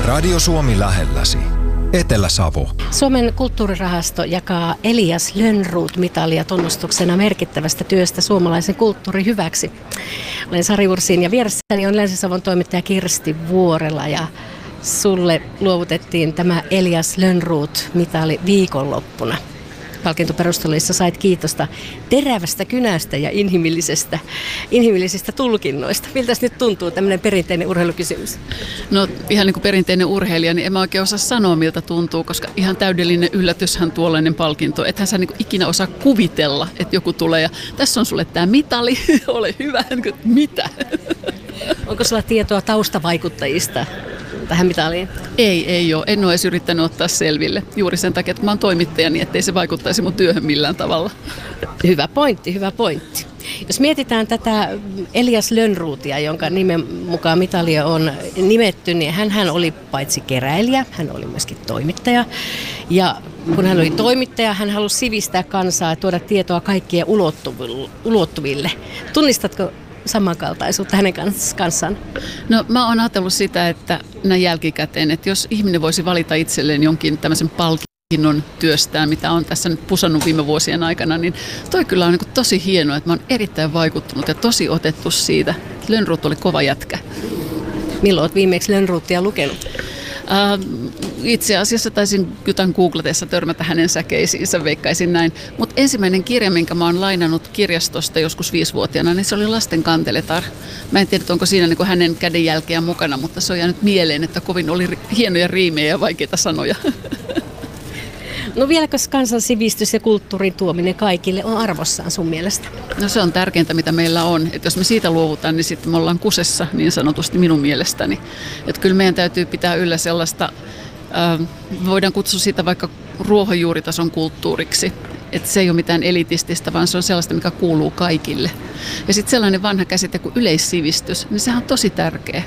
Radio Suomi lähelläsi. Etelä-Savo. Suomen kulttuurirahasto jakaa Elias Lönnroth-mitalia tunnustuksena merkittävästä työstä suomalaisen kulttuurin hyväksi. Olen Sari Ursin ja vieressäni on Länsi-Savon toimittaja Kirsti Vuorela ja sulle luovutettiin tämä Elias Lönnroth-mitali viikonloppuna. Palkintoperusteluissa sait kiitosta terävästä kynästä ja inhimillisistä tulkinnoista. Miltä nyt tuntuu tämmöinen perinteinen urheilukysymys? No ihan niin kuin perinteinen urheilija, niin en mä oikein osaa sanoa miltä tuntuu, koska ihan täydellinen yllätyshän tuollainen palkinto. Ethän sä niin kuin ikinä osaa kuvitella, että joku tulee ja tässä on sulle tämä mitali, ole hyvä, mitä? Onko sulla tietoa taustavaikuttajista tähän mitaliin? Ei ole. En ole edes yrittänyt ottaa selville. Juuri sen takia, että mä oon toimittaja, niin ettei se vaikuttaisi mun työhön millään tavalla. Hyvä pointti. Jos mietitään tätä Elias Lönnrothia, jonka nimen mukaan mitalia on nimetty, niin hän oli paitsi keräilijä, hän oli myöskin toimittaja. Ja kun hän oli toimittaja, hän halusi sivistää kansaa ja tuoda tietoa kaikkien ulottuville. Tunnistatko samankaltaisuutta hänen kanssaan? No mä oon ajatellut sitä, että näin jälkikäteen, että jos ihminen voisi valita itselleen jonkin tämmöisen palkinnon työstään, mitä on tässä nyt pusannut viime vuosien aikana, niin toi kyllä on niin kuin tosi hienoa, että mä oon erittäin vaikuttunut ja tosi otettu siitä. Lönnroth oli kova jätkä. Milloin olet viimeksi Lönnrothia lukenut? Itse asiassa taisin jotain googletessa törmätä hänen säkeisiinsä, veikkaisin näin. Mutta ensimmäinen kirja, minkä mä oon lainannut kirjastosta joskus 5-vuotiaana, niin se oli Lasten kanteletar. Mä en tiedä, onko siinä niin kuin hänen kädenjälkeä mukana, mutta se on jäänyt mieleen, että kovin oli hienoja riimejä ja vaikeita sanoja. No vieläkö kansan sivistys ja kulttuurin tuominen kaikille on arvossaan sun mielestä? No se on tärkeintä, mitä meillä on. Että jos me siitä luovutaan, niin sitten me ollaan kusessa niin sanotusti minun mielestäni. Että kyllä meidän täytyy pitää yllä sellaista, voidaan kutsua sitä vaikka ruohonjuuritason kulttuuriksi. Että se ei ole mitään elitististä, vaan se on sellaista, mikä kuuluu kaikille. Ja sitten sellainen vanha käsite kuin yleissivistys, niin sehän on tosi tärkeä.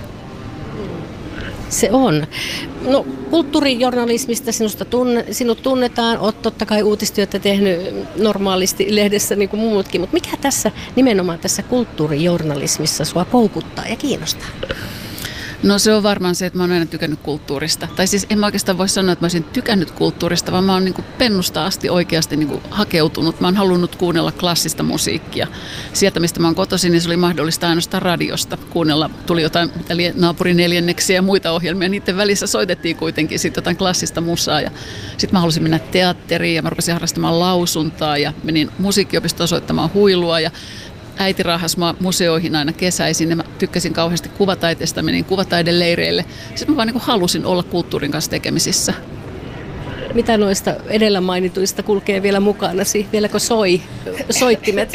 Se on. No, kulttuurijournalismista sinut tunnetaan, olet totta kai uutistyötä tehnyt normaalisti lehdessä niin kuin muutkin, mutta mikä tässä nimenomaan tässä kulttuurijournalismissa sua koukuttaa ja kiinnostaa? No se on varmaan se, että mä oon aina tykännyt kulttuurista. Tai siis en mä oikeastaan voi sanoa, että mä olisin tykännyt kulttuurista, vaan mä oon niin kuin pennusta asti oikeasti niin kuin hakeutunut. Mä oon halunnut kuunnella klassista musiikkia. Sieltä, mistä mä oon kotoisin, niin se oli mahdollista ainoastaan radiosta kuunnella. Tuli jotain Naapurin neljänneksiä ja muita ohjelmia. Niiden välissä soitettiin kuitenkin sitten jotain klassista musaa. Sitten mä halusin mennä teatteriin ja mä rupesin harrastamaan lausuntaa ja menin musiikkiopistoon soittamaan huilua ja äiti raahasi museoihin aina kesäisin ja mä tykkäsin kauheasti kuvataiteesta, menin kuvataideleireille. Sitten mä vaan niin kuin halusin olla kulttuurin kanssa tekemisissä. Mitä noista edellä mainituista kulkee vielä mukanasi? Vieläkö soittimet?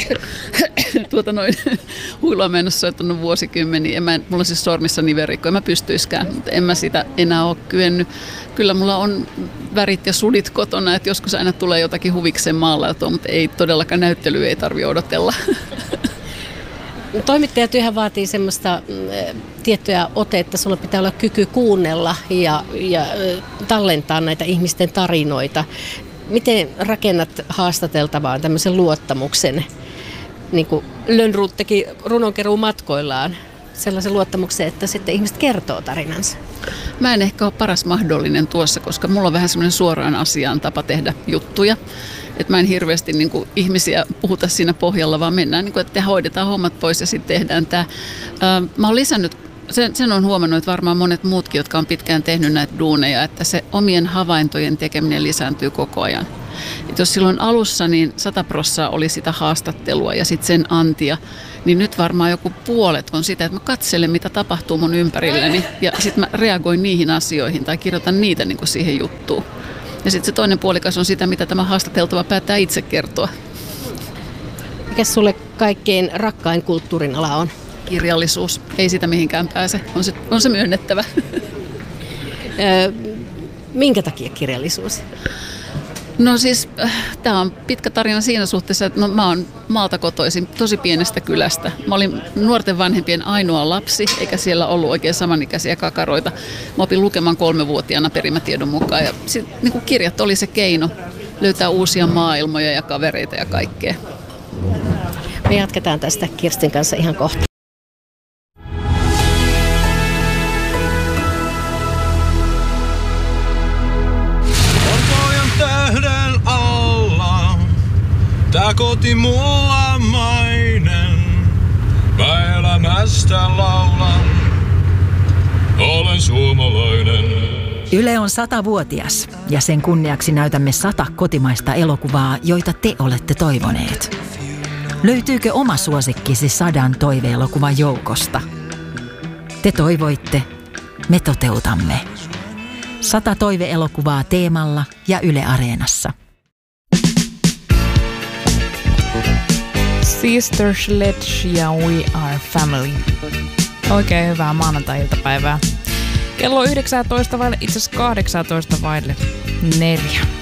Huilua mä en ole soittanut vuosikymmeniä. Mulla on siis sormissa nivelrikko, en mä pystyiskään, mutta en mä sitä enää ole kyennyt. Kyllä mulla on värit ja sudit kotona, että joskus aina tulee jotakin huvikseen maalautua, mutta ei todellakaan näyttelyä ei tarvitse odotella. Toimittajatyöhän vaatii semmoista tiettyä otetta, sulla pitää olla kyky kuunnella ja tallentaa näitä ihmisten tarinoita. Miten rakennat haastateltavaan tämmöisen luottamuksen, niin kuin Lönnroth teki runonkeruun matkoillaan, sellaisen luottamuksen, että sitten ihmiset kertoo tarinansa? Mä en ehkä ole paras mahdollinen tuossa, koska mulla on vähän semmoinen suoraan asiaan tapa tehdä juttuja. Että mä en hirveästi niin kuin ihmisiä puhuta siinä pohjalla, vaan mennään, niin kuin, että hoidetaan hommat pois ja sitten tehdään tämä. Mä oon lisännyt, sen on huomannut, että varmaan monet muutkin, jotka on pitkään tehnyt näitä duuneja, että se omien havaintojen tekeminen lisääntyy koko ajan. Et jos silloin alussa niin 100% oli sitä haastattelua ja sitten sen antia, niin nyt varmaan joku puolet on sitä, että mä katselen, mitä tapahtuu mun ympärilläni ja sitten mä reagoin niihin asioihin tai kirjoitan niitä niin kuin siihen juttuun. Ja sitten se toinen puolikas on sitä, mitä tämä haastateltava päättää itse kertoa. Mikä sulle kaikkein rakkain kulttuurin ala on? Kirjallisuus. Ei sitä mihinkään pääse. On se myönnettävä. Minkä takia kirjallisuus? No siis, tämä on pitkä tarina siinä suhteessa, että mä oon maalta kotoisin, tosi pienestä kylästä. Mä olin nuorten vanhempien ainoa lapsi, eikä siellä ollut oikein samanikäisiä kakaroita. Mä opin lukemaan 3-vuotiaana perimätiedon mukaan ja niin kuin kirjat oli se keino löytää uusia maailmoja ja kavereita ja kaikkea. Me jatketaan tästä Kirstin kanssa ihan kohta. koti mulla mainen. Mä elämästä laulan, olen suomalainen. Yle on 100-vuotias ja sen kunniaksi näytämme 100 kotimaista elokuvaa, joita te olette toivoneet. Löytyykö oma suosikkisi 100 toiveelokuvan joukosta? Te toivoitte, me toteutamme. 100 toiveelokuvaa Teemalla ja Yle Areenassa. Sister Sledge ja We Are Family. Oikein hyvää maanantai-iltapäivää. Kello 19 vaille, itse asiassa 18 vaille 4.